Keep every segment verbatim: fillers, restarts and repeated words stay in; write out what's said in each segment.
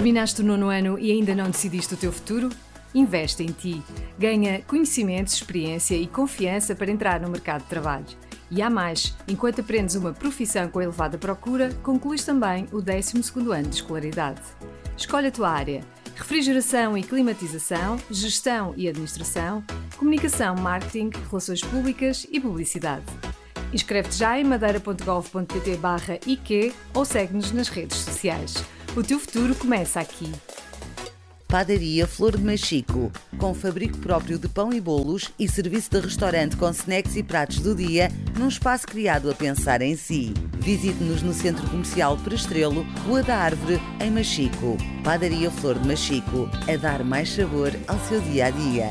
Terminaste o nono ano e ainda não decidiste o teu futuro? Investe em ti. Ganha conhecimentos, experiência e confiança para entrar no mercado de trabalho. E há mais, enquanto aprendes uma profissão com elevada procura, concluís também o décimo segundo ano de escolaridade. Escolhe a tua área: refrigeração e climatização, gestão e administração, comunicação, marketing, relações públicas e publicidade. Inscreve-te já em madeira ponto gov ponto pt barra I Q ou segue-nos nas redes sociais. O teu futuro começa aqui. Padaria Flor de Machico, com fabrico próprio de pão e bolos e serviço de restaurante com snacks e pratos do dia, num espaço criado a pensar em si. Visite-nos no Centro Comercial Prestrelo, Rua da Árvore, em Machico. Padaria Flor de Machico, a dar mais sabor ao seu dia-a-dia.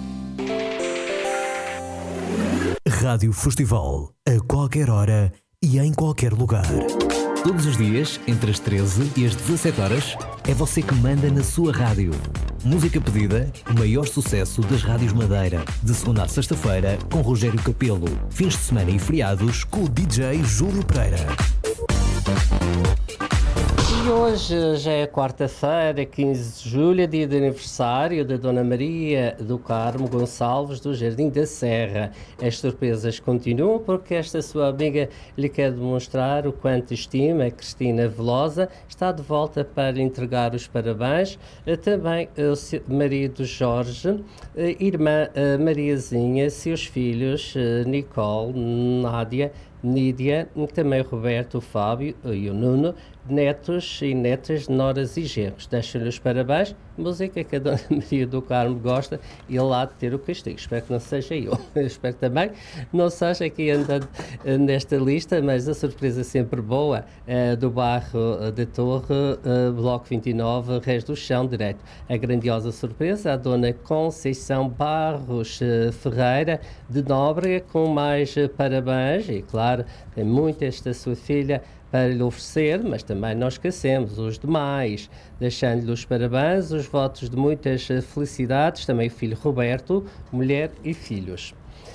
Rádio Festival, a qualquer hora e em qualquer lugar. Todos os dias, entre as treze e as dezassete horas, é você que manda na sua rádio. Música pedida, o maior sucesso das rádios Madeira. De segunda a sexta-feira, com Rogério Capelo. Fins de semana e feriados, com o D J Júlio Pereira. E hoje já é quarta-feira, quinze de julho, dia de aniversário da Dona Maria do Carmo Gonçalves do Jardim da Serra. As surpresas continuam porque esta sua amiga lhe quer demonstrar o quanto estima. A Cristina Velosa está de volta para entregar os parabéns. Também o marido Jorge, irmã Mariazinha, seus filhos Nicole, Nádia, Nídia, também Roberto, o Fábio e o Nuno, netos e netas, noras e genros. Deixo-lhe os parabéns, música que a Dona Maria do Carmo gosta e ele há de ter o castigo. Espero que não seja eu. eu espero também não seja aqui andando nesta lista, mas a surpresa sempre boa uh, do bairro de Torre, uh, Bloco vinte e nove, Reis do Chão, direito. A grandiosa surpresa, a Dona Conceição Barros uh, Ferreira de Nóbrega, com mais uh, parabéns, e claro, tem muito esta sua filha para lhe oferecer, mas também não esquecemos os demais, deixando-lhe os parabéns, os votos de muitas felicidades, também o filho Roberto, mulher e filhos.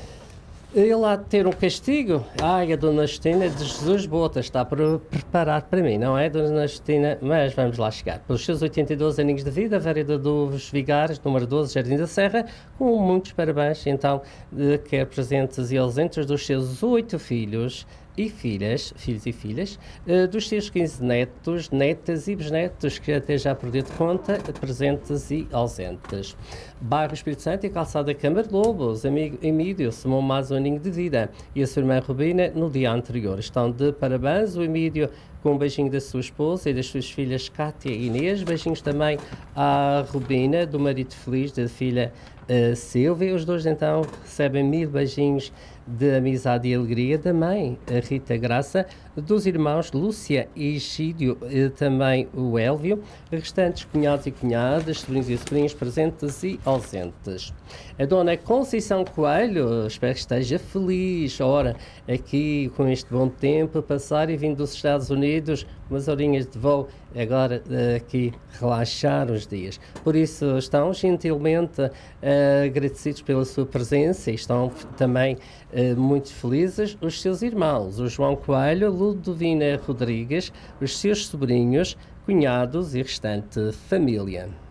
Ele há de ter um castigo. Ai, a Dona Justina de Jesus Botas está para preparar para mim, não é, Dona Justina? Mas vamos lá chegar. Pelos seus oitenta e dois aninhos de vida, Vereador dos Vigares, número doze, Jardim da Serra, com muitos parabéns, então, quer presentes e ausentes dos seus oito filhos e filhas, filhos e filhas, uh, dos seus quinze netos, netas e bisnetos, que até já perdi de conta, presentes e ausentes. Bairro Espírito Santo e Calçada Câmara de Lobos, amigo Emílio, somou mais um aninho de vida, e a sua irmã Rubina no dia anterior. Estão de parabéns o Emílio com um beijinho da sua esposa e das suas filhas Cátia e Inês, beijinhos também à Rubina, do marido feliz, da filha uh, Silvia. Os dois então recebem mil beijinhos de amizade e alegria da mãe, a Rita Graça, dos irmãos Lúcia e Gídio, também o Élvio, restantes cunhados e cunhadas, sobrinhos e sobrinhos presentes e ausentes. A Dona Conceição Coelho, espero que esteja feliz, ora, aqui com este bom tempo a passar e vindo dos Estados Unidos, umas horinhas de voo, agora aqui relaxar uns dias. Por isso estão gentilmente uh, agradecidos pela sua presença e estão também uh, muito felizes os seus irmãos, o João Coelho, Ludovina Rodrigues, os seus sobrinhos, cunhados e restante família.